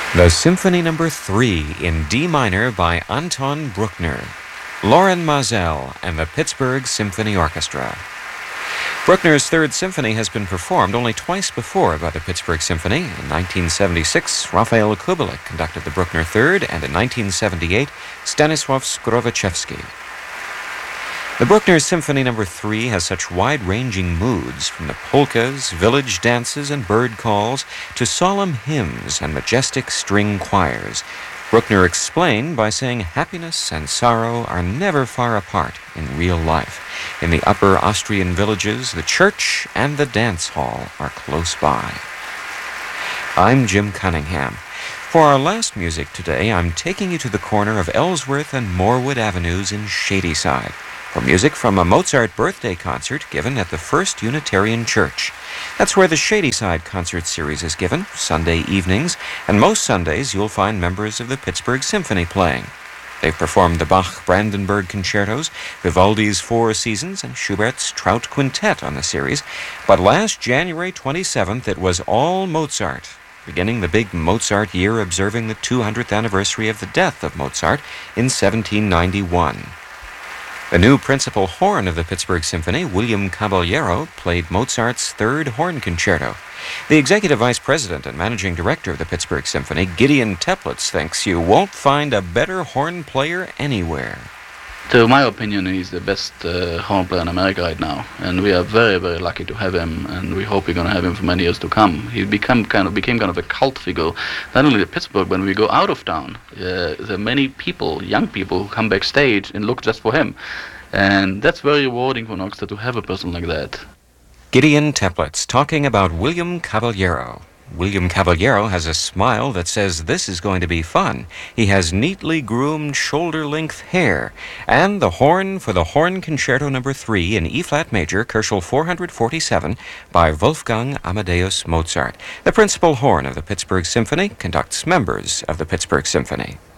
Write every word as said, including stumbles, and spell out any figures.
The Symphony Number three in D minor by Anton Bruckner, Loren Maazel and the Pittsburgh Symphony Orchestra. Bruckner's Third Symphony has been performed only twice before by the Pittsburgh Symphony. In nineteen seventy-six, Raphael Kubelik conducted the Bruckner Third, and in nineteen seventy-eight, Stanisław Skrowaczewski. The Bruckner Symphony Number three has such wide-ranging moods, from the polkas, village dances, and bird calls to solemn hymns and majestic string choirs. Bruckner explained by saying happiness and sorrow are never far apart in real life. In the upper Austrian villages, the church and the dance hall are close by. I'm Jim Cunningham. For our last music today, I'm taking you to the corner of Ellsworth and Morewood Avenues in Shadyside for music from a Mozart birthday concert given at the First Unitarian Church. That's where the Shadyside concert series is given, Sunday evenings, and most Sundays you'll find members of the Pittsburgh Symphony playing. They've performed the Bach Brandenburg concertos, Vivaldi's Four Seasons, and Schubert's Trout Quintet on the series. But last January twenty-seventh, it was all Mozart, beginning the big Mozart year observing the two hundredth anniversary of the death of Mozart in seventeen ninety-one. The new principal horn of the Pittsburgh Symphony, William Caballero, played Mozart's Third Horn Concerto. The executive vice president and managing director of the Pittsburgh Symphony, Gideon Teplitz, thinks you won't find a better horn player anywhere. To my opinion, he's the best uh, horn player in America right now, and we are very, very lucky to have him, and we hope we're going to have him for many years to come. He become kind of became kind of a cult figure, not only in Pittsburgh. When we go out of town, uh, there are many people, young people, who come backstage and look just for him, and that's very rewarding for an orchestra to have a person like that. Gideon Teplitz talking about William Caballero. William Caballero has a smile that says this is going to be fun. He has neatly groomed shoulder-length hair, and the horn for the Horn Concerto Number three in E-flat major, Köchel four forty-seven, by Wolfgang Amadeus Mozart. The principal horn of the Pittsburgh Symphony conducts members of the Pittsburgh Symphony.